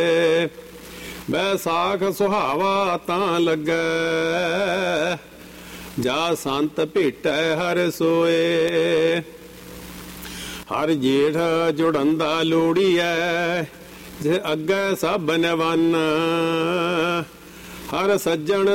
ਬੈਸਾਖ ਸੁਹਾਵਾ ਤਾਂ ਲੱਗੈ, ਜਾ ਸੰਤ ਭੇਟੈ ਹਰ ਸੋਏ। ਹਰ ਜੇਠ ਜੁੜੰਦਾ ਲੋੜੀਐ, ਜੇ ਅੱਗੇ ਸਭ ਨਵੰਨ। ਹਰ ਸੱਜਣ